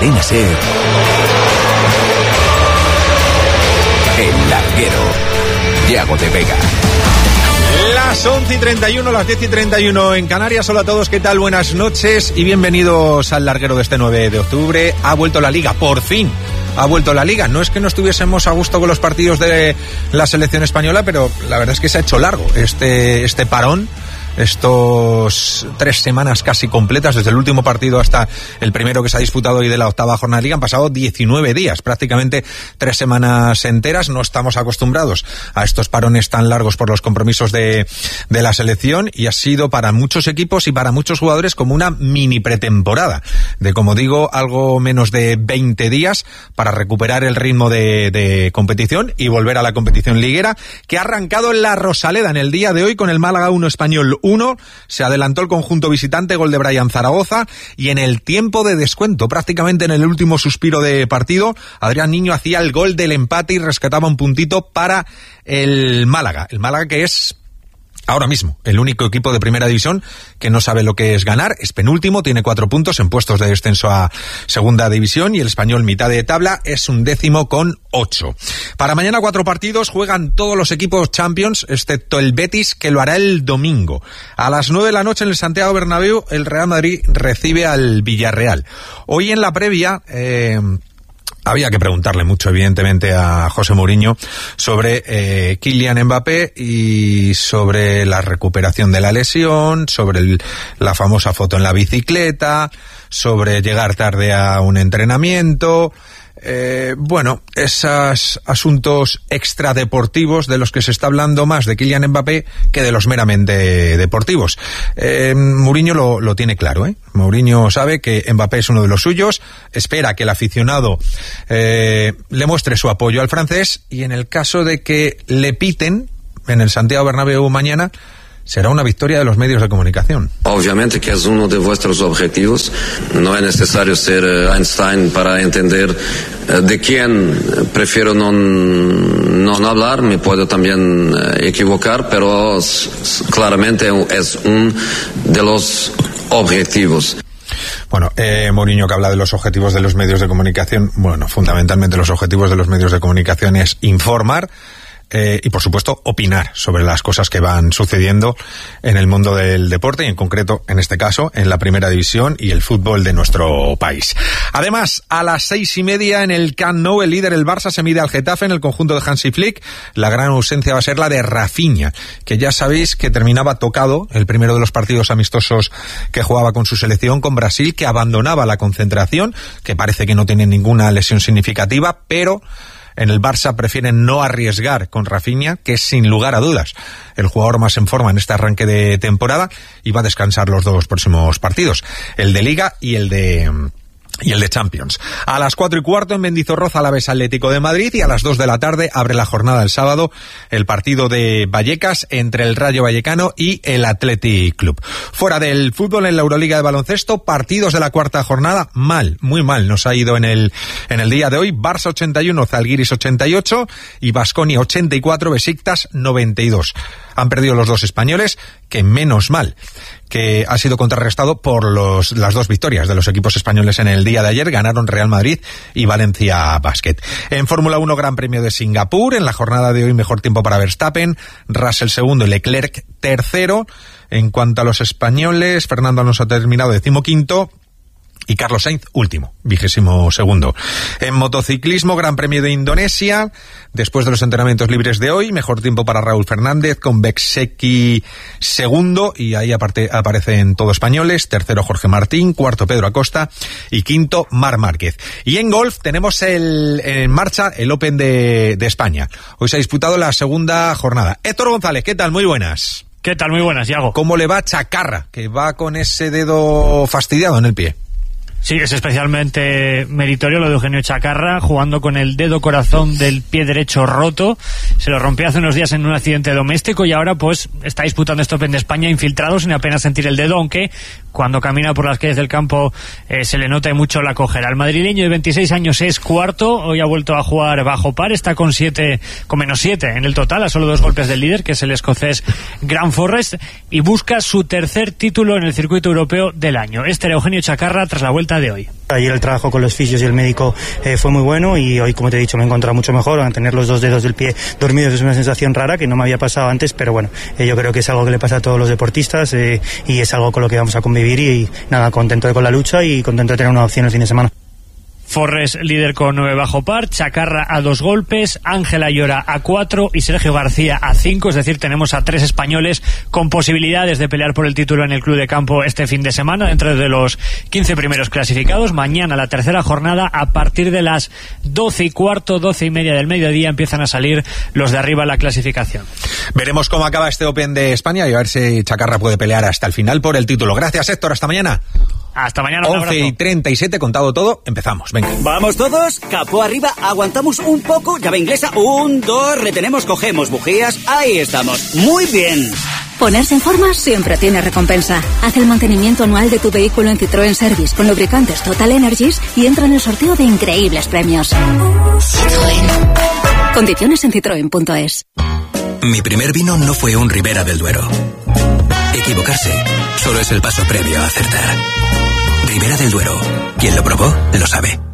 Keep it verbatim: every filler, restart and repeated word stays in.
Cadena SER, El Larguero, Yago de Vega. Las once y treinta y uno, las diez y treinta y uno en Canarias. Hola a todos, ¿qué tal? Buenas noches y bienvenidos al Larguero de este nueve de octubre. Ha vuelto la Liga, por fin. Ha vuelto la Liga. No es que no estuviésemos a gusto con los partidos de la selección española, pero la verdad es que se ha hecho largo este, este parón. Estos tres semanas casi completas, desde el último partido hasta el primero que se ha disputado hoy de la octava jornada de Liga, han pasado diecinueve días, prácticamente tres semanas enteras. No estamos acostumbrados a estos parones tan largos por los compromisos de, de la selección, y ha sido para muchos equipos y para muchos jugadores como una mini pretemporada, de, como digo, algo menos de veinte días para recuperar el ritmo de, de competición y volver a la competición liguera, que ha arrancado en la Rosaleda en el día de hoy con el Málaga uno, Español uno. Se adelantó el conjunto visitante, gol de Brian Zaragoza, y en el tiempo de descuento, prácticamente en el último suspiro de partido, Adrián Niño hacía el gol del empate y rescataba un puntito para el Málaga. El Málaga, que es ahora mismo el único equipo de primera división que no sabe lo que es ganar, es penúltimo, tiene cuatro puntos en puestos de descenso a segunda división, y el Español, mitad de tabla, es un décimo con ocho. Para mañana cuatro partidos, juegan todos los equipos Champions, excepto el Betis, que lo hará el domingo. A las nueve de la noche en el Santiago Bernabéu, el Real Madrid recibe al Villarreal. Hoy en la previa, eh... había que preguntarle mucho, evidentemente, a José Mourinho sobre eh, Kylian Mbappé y sobre la recuperación de la lesión, sobre el, la famosa foto en la bicicleta, sobre llegar tarde a un entrenamiento. Eh, bueno, esos asuntos extradeportivos de los que se está hablando más de Kylian Mbappé que de los meramente deportivos. Eh, Mourinho lo, lo tiene claro, ¿eh? Mourinho sabe que Mbappé es uno de los suyos, espera que el aficionado eh, le muestre su apoyo al francés, y en el caso de que le piten en el Santiago Bernabéu mañana, será una victoria de los medios de comunicación. Obviamente que es uno de vuestros objetivos. No es necesario ser Einstein para entender de quién prefiero no, no hablar. Me puedo también equivocar, pero claramente es uno de los objetivos. Bueno, eh, Mourinho, que habla de los objetivos de los medios de comunicación, bueno, fundamentalmente los objetivos de los medios de comunicación es informar, Eh, y por supuesto opinar sobre las cosas que van sucediendo en el mundo del deporte, y en concreto, en este caso, en la primera división y el fútbol de nuestro país. Además, a las seis y media en el Camp Nou, el líder, el Barça, se mide al Getafe en el conjunto de Hansi Flick. La gran ausencia va a ser la de Rafinha, que ya sabéis que terminaba tocado el primero de los partidos amistosos que jugaba con su selección, con Brasil, que abandonaba la concentración, que parece que no tiene ninguna lesión significativa, pero en el Barça prefieren no arriesgar con Rafinha, que es sin lugar a dudas el jugador más en forma en este arranque de temporada, y va a descansar los dos próximos partidos, el de Liga y el de y el de Champions. A las cuatro y cuarto en Mendizorroza, Alavés Atlético de Madrid, y a las dos de la tarde abre la jornada el sábado el partido de Vallecas entre el Rayo Vallecano y el Athletic Club. Fuera del fútbol, en la Euroliga de baloncesto, partidos de la cuarta jornada, mal, muy mal nos ha ido en el en el día de hoy. Barça ochenta y uno, Zalgiris ochenta y ocho y Baskonia ochenta y cuatro, Besiktas noventa y dos. Han perdido los dos españoles, que menos mal que ha sido contrarrestado por los, las dos victorias de los equipos españoles en el día de ayer. Ganaron Real Madrid y Valencia Basket. En Fórmula uno, Gran Premio de Singapur. En la jornada de hoy, mejor tiempo para Verstappen, Russell segundo y Leclerc tercero. En cuanto a los españoles, Fernando Alonso ha terminado decimoquinto y Carlos Sainz último, vigésimo segundo. En motociclismo, Gran Premio de Indonesia, después de los entrenamientos libres de hoy, mejor tiempo para Raúl Fernández, con Bezzecchi segundo, y ahí aparte aparecen todos españoles, tercero Jorge Martín, cuarto Pedro Acosta y quinto Marc Márquez. Y en golf tenemos el, en marcha el Open de, de España. Hoy se ha disputado la segunda jornada. Héctor González, ¿qué tal? Muy buenas. ¿Qué tal? Muy buenas, Yago. ¿Cómo le va Chacarra, que va con ese dedo fastidiado en el pie? Sí, es especialmente meritorio lo de Eugenio Chacarra, jugando con el dedo corazón del pie derecho roto. Se lo rompió hace unos días en un accidente doméstico y ahora pues está disputando este Open de España infiltrado, sin apenas sentir el dedo, aunque cuando camina por las calles del campo eh, se le nota mucho la cojera. El madrileño de veintiséis años es cuarto, hoy ha vuelto a jugar bajo par, está con siete, con menos siete en el total, a solo dos golpes del líder, que es el escocés Grant Forrest, y busca su tercer título en el circuito europeo del año. Este era Eugenio Chacarra tras la vuelta de hoy. Ayer el trabajo con los fisios y el médico eh, fue muy bueno y hoy, como te he dicho, me he encontrado mucho mejor. Al tener los dos dedos del pie dormidos es una sensación rara que no me había pasado antes, pero bueno, eh, yo creo que es algo que le pasa a todos los deportistas eh, y es algo con lo que vamos a convivir y, y nada, contento de con la lucha y contento de tener una opción el fin de semana. Forres líder con nueve bajo par, Chacarra a dos golpes, Ángel Ayora a cuatro y Sergio García a cinco, es decir, tenemos a tres españoles con posibilidades de pelear por el título en el Club de Campo este fin de semana, dentro de los quince primeros clasificados. Mañana la tercera jornada, a partir de las doce y cuarto, doce y media del mediodía, empiezan a salir los de arriba en la clasificación. Veremos cómo acaba este Open de España y a ver si Chacarra puede pelear hasta el final por el título. Gracias, Héctor, hasta mañana. Hasta mañana. once y treinta y siete, contado todo, empezamos, venga. Vamos todos, capó arriba, aguantamos un poco, llave inglesa, un, dos, retenemos, cogemos bujías, ahí estamos, muy bien. Ponerse en forma siempre tiene recompensa. Haz el mantenimiento anual de tu vehículo en Citroën Service con lubricantes Total Energies y entra en el sorteo de increíbles premios. Citroën. Condiciones en citroen punto es. Mi primer vino no fue un Ribera del Duero. Equivocarse solo es el paso previo a acertar. Ribera del Duero. Quien lo probó, lo sabe.